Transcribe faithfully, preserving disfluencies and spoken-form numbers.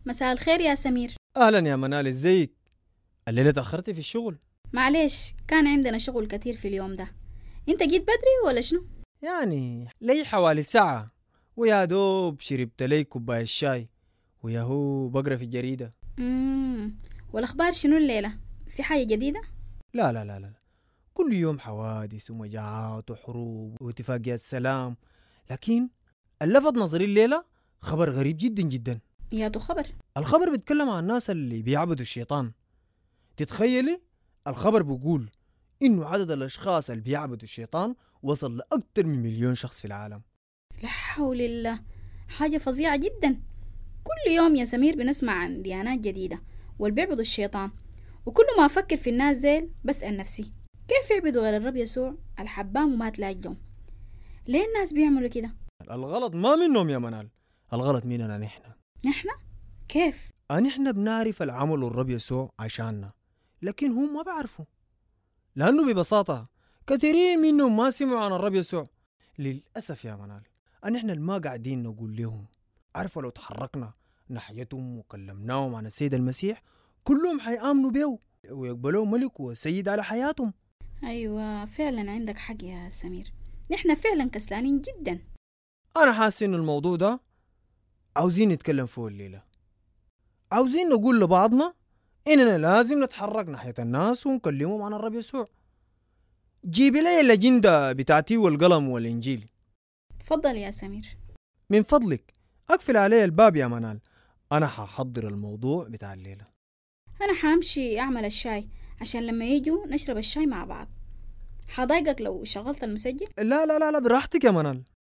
مساء الخير يا سمير. أهلا يا منال، ازيك؟ الليلة تأخرتي في الشغل؟ معليش، كان عندنا شغل كتير في اليوم ده. انت جيت بدري ولا شنو؟ يعني لي حوالي ساعة، ويا دوب شربت لي كوباية الشاي وياهو بقرا في الجريدة. امم والاخبار شنو الليلة؟ في حاجة جديدة؟ لا لا لا لا، كل يوم حوادث ومجاعات وحروب واتفاقيات سلام، لكن اللفت نظري الليلة خبر غريب جدا جدا. يا تو خبر. الخبر بيتكلم عن الناس اللي بيعبدوا الشيطان. تتخيلي؟ الخبر بيقول إنه عدد الأشخاص اللي بيعبدوا الشيطان وصل لأكثر من مليون شخص في العالم. لا حول الله، حاجة فظيعة جدا. كل يوم يا سمير بنسمع عن ديانات جديدة والبيعبدوا الشيطان، وكل ما أفكر في الناس ديل بسأل نفسي كيف يعبدوا غير الرب يسوع الحبام ومات لاجلهم؟ ليه الناس بيعملوا كده؟ الغلط ما منهم يا منال، الغلط مننا نحن. نحن؟ كيف؟ نحن بنعرف العمل الرب يسوع عشاننا، لكن هم ما بيعرفوا، لأنه ببساطة كثيرين منهم ما سمعوا عن الرب يسوع. للأسف يا منال، نحن ما قاعدين نقول لهم. عارفوا لو تحركنا ناحيتهم وكلمناهم عن السيد المسيح كلهم حيآمنوا به ويقبلوا ملك وسيد على حياتهم. أيوة فعلا عندك حق يا سمير، نحن فعلا كسلانين جدا. أنا حاسس إن الموضوع ده عاوزين نتكلم فيه الليلة، عاوزين نقول لبعضنا إننا لازم نتحرك ناحية الناس ونكلمهم عن الرب يسوع. جيبي لي الأجندة بتاعتي والقلم والإنجيل. تفضل يا سمير. من فضلك أقفل علي الباب يا منال، أنا ححضر الموضوع بتاع الليلة. أنا حامشي أعمل الشاي عشان لما يجوا نشرب الشاي مع بعض. حضايقك لو شغلت المسجل؟ لا لا لا لا، براحتك يا منال.